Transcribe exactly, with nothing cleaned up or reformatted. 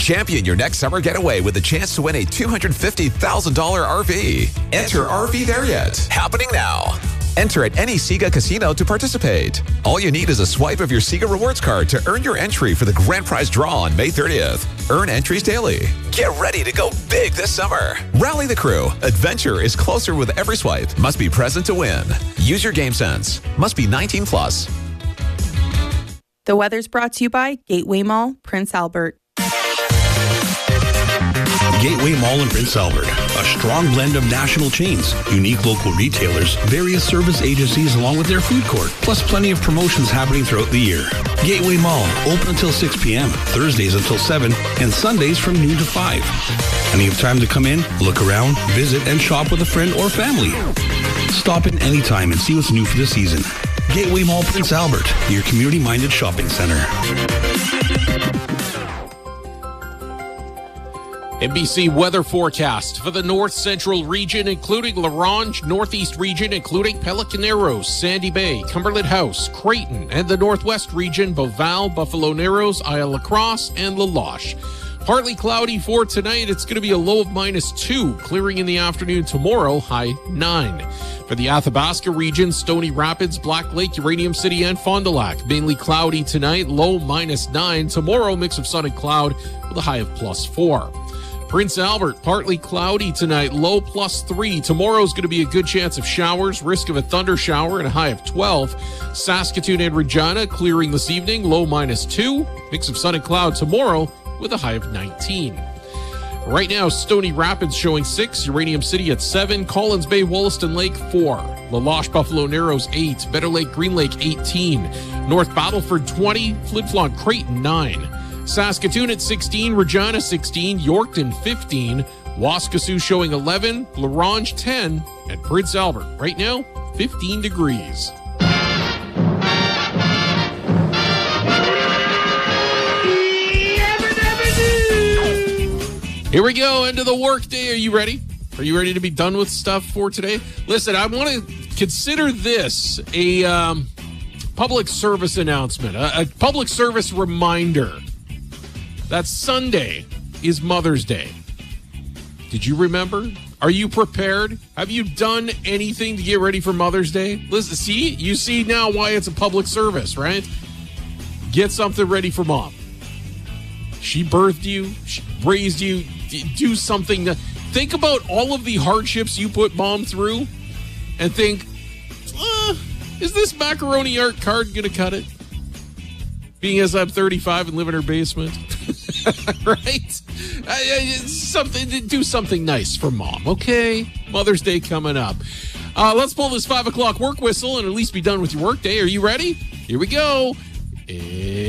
Champion your next summer getaway with a chance to win a two hundred fifty thousand dollars R V. Enter R V There Yet, happening now. Enter at any Sega casino to participate. All you need is a swipe of your Sega Rewards card to earn your entry for the grand prize draw on May thirtieth. Earn entries daily. Get ready to go big this summer. Rally the crew. Adventure is closer with every swipe. Must be present to win. Use your game sense. Must be nineteen plus. The weather's brought to you by Gateway Mall, Prince Albert. Gateway Mall in Prince Albert. A strong blend of national chains, unique local retailers, various service agencies along with their food court, plus plenty of promotions happening throughout the year. Gateway Mall, open until six p.m., Thursdays until seven, and Sundays from noon to five. Plenty of time to come in, look around, visit, and shop with a friend or family. Stop in anytime and see what's new for the season. Gateway Mall, Prince Albert, your community-minded shopping center. N B C weather forecast for the north central region, including La Ronge, northeast region, including Pelican Narrows, Sandy Bay, Cumberland House, Creighton, and the northwest region, Beauval, Buffalo Narrows, Isle La Crosse, and La Loche. Partly cloudy for tonight. It's going to be a low of minus two, clearing in the afternoon tomorrow, high nine. For the Athabasca region, Stony Rapids, Black Lake, Uranium City, and Fond du Lac, mainly cloudy tonight, low minus nine. Tomorrow, mix of sun and cloud with a high of plus four. Prince Albert, partly cloudy tonight, low plus three. Tomorrow's going to be a good chance of showers, risk of a thunder shower, and a high of twelve. Saskatoon and Regina, clearing this evening, low minus two. Mix of sun and cloud tomorrow with a high of nineteen. Right now, Stony Rapids showing six, Uranium City at seven, Collins Bay, Wollaston Lake four, La Loche, Buffalo Narrows eight, Better Lake, Green Lake eighteen, North Battleford twenty, Flin Flon, Creighton nine. Saskatoon at sixteen, Regina sixteen, Yorkton fifteen, Waskesiu showing eleven, La Ronge ten, and Prince Albert right now fifteen degrees. Here we go, end of the work day. Are you ready? Are you ready to be done with stuff for today? Listen, I want to consider this a um, public service announcement, a, a public service reminder that Sunday is Mother's Day. Did you remember? Are you prepared? Have you done anything to get ready for Mother's Day? Listen, see, you see now why it's a public service, right? Get something ready for Mom. She birthed you, she raised you, do something. To, think about all of the hardships you put Mom through and think, uh, is this macaroni art card going to cut it? Being as I'm thirty-five and live in her basement. Right? I, I, something do something nice for Mom, okay? Mother's Day coming up. Uh, let's pull this five o'clock work whistle and at least be done with your work day. Are you ready? Here we go.